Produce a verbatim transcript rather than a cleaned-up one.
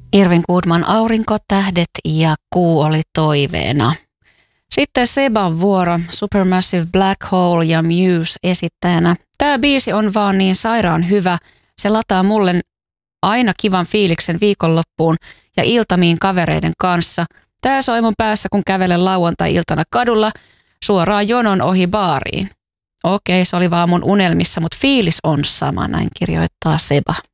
Irvin Goodman Aurinkotähdet ja Kuu oli toiveena. Sitten Seban vuoro, Supermassive Black Hole ja Muse esittäjänä. Tämä biisi on vaan niin sairaan hyvä. Se lataa mulle aina kivan fiiliksen viikonloppuun ja iltamiin kavereiden kanssa. Tää soi mun päässä, kun kävelen lauantai-iltana kadulla suoraan jonon ohi baariin. Okei, se oli vaan mun unelmissa, mutta fiilis on sama, näin kirjoittaa Seba.